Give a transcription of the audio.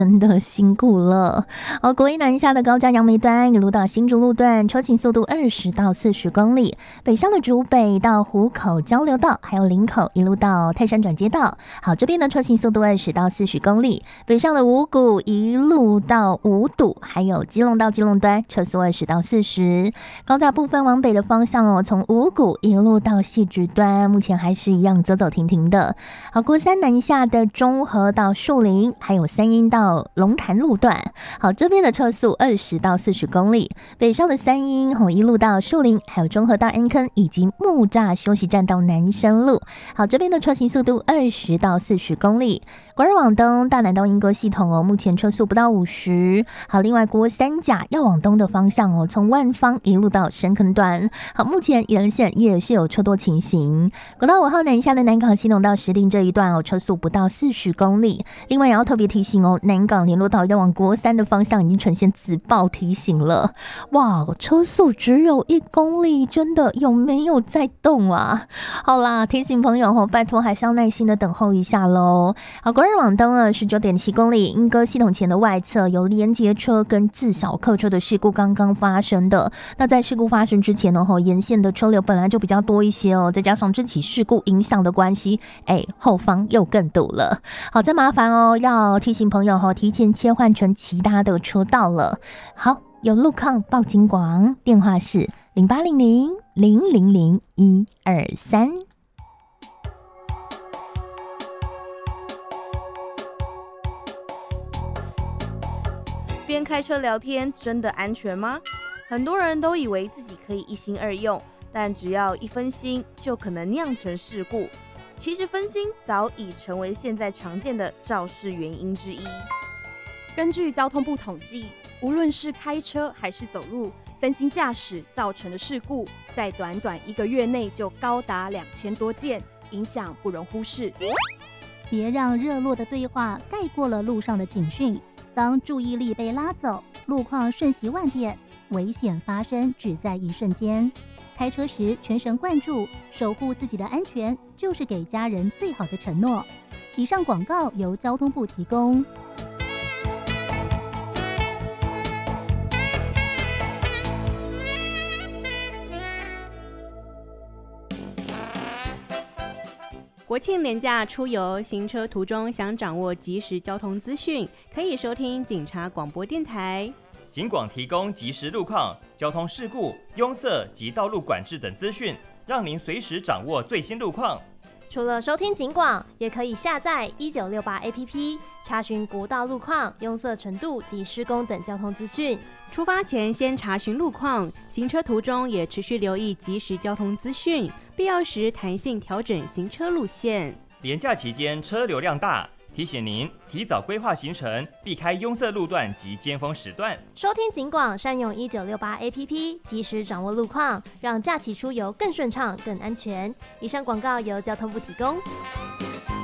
真的辛苦了。国一南下的高架杨梅段一路到新竹路段，车行速度20到40公里。北上的竹北到湖口交流道，还有林口一路到泰山转接道。好，这边的车行速度20到40公里。北上的五股一路到五堵，还有基隆到基隆端，车速20到40。高架部分往北的方向从五股一路到汐止端，目前还是一样走走停停的。好，国三南下的中和到树林，还有三鶯到龙潭路段，好，这边的车速20到40公里。北上的三鶯一路到树林，还有中和到安坑，以及木栅休息站到南生路，好，这边的车行速度20到40公里。国二往东大南到莺歌系统目前车速不到50。好，另外国三甲要往东的方向从万方一路到深坑段，好，目前宜兰县也是有车多情形。国道5号南下的南港系统到石碇这一段车速不到40公里。另外也要特别提醒南港联络道要往国三的方向已经呈现紫爆提醒了，哇，车速只有1公里，真的有没有在动啊？好啦，提醒朋友拜托还是要耐心的等候一下咯。好，国二往东19.7公里，莺歌系统前的外侧有连结车跟自小客车的事故刚刚发生的。那在事故发生之前沿线的车流本来就比较多一些再加上这起事故影响的关系，后方又更堵了。好，真麻烦要提醒朋友提前切换成其他的车道了。好，有路况报警广，电话是0800-000-123。 边开车聊天真的安全吗？很多人都以为自己可以一心二用，但只要一分心就可能酿成事故。其实分心早已成为现在常见的肇事原因之一。 根据交通部统计，无论是开车还是走路，分心驾驶造成的事故，在短短1个月内就高达2000多件，影响不容忽视。 别让热络的对话盖过了路上的警讯。当注意力被拉走，路况瞬息万变，危险发生只在一瞬间。开车时全神贯注，守护自己的安全，就是给家人最好的承诺。以上广告由交通部提供。 国庆连假出游，行车途中想掌握即时交通资讯，可以收听警察广播电台。 警广提供即时路况、交通事故、拥塞及道路管制等资讯，让您随时掌握最新路况。 除了收听警广，也可以下载1968 APP， 查询国道路况、拥塞程度及施工等交通资讯。 出发前先查询路况，行车途中也持续留意即时交通资讯，必要时弹性调整行车路线。 连假期间车流量大，提醒您提早规划行程，避开拥塞路段及尖峰时段。 收听警广，善用1968 APP， 及时掌握路况，让假期出游更顺畅、更安全。以上广告由交通部提供。